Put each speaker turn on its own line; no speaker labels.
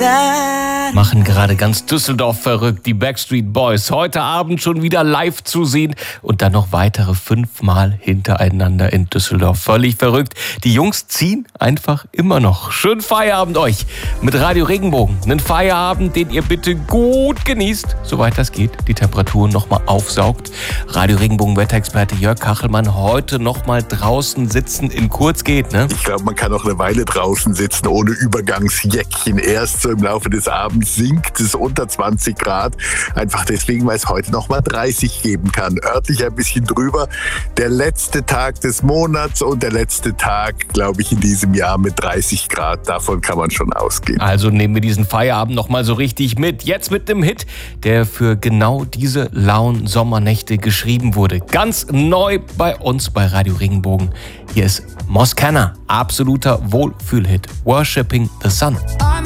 Machen gerade ganz Düsseldorf verrückt, die Backstreet Boys. Heute Abend schon wieder live zu sehen und dann noch weitere 5-mal hintereinander in Düsseldorf. Völlig verrückt. Die Jungs ziehen einfach immer noch. Schönen Feierabend euch mit Radio Regenbogen. Einen Feierabend, den ihr bitte gut genießt, soweit das geht, die Temperaturen nochmal aufsaugt. Radio Regenbogen Wetterexperte Jörg Kachelmann heute nochmal draußen sitzen in kurz geht, ne?
Ich glaube, man kann auch eine Weile draußen sitzen ohne Übergangsjäckchen. Erst so im Laufe des Abends sinkt es unter 20 Grad. Einfach deswegen, weil es heute noch mal 30 geben kann. Örtlich ein bisschen drüber. Der letzte Tag des Monats und der letzte Tag, glaube ich, in diesem Jahr mit 30 Grad. Davon kann man schon ausgehen.
Also nehmen wir diesen Feierabend noch mal so richtig mit. Jetzt mit einem Hit, der für genau diese lauen Sommernächte geschrieben wurde. Ganz neu bei uns bei Radio Regenbogen. Hier ist Moscana, absoluter Wohlfühlhit. Worshipping the Sun.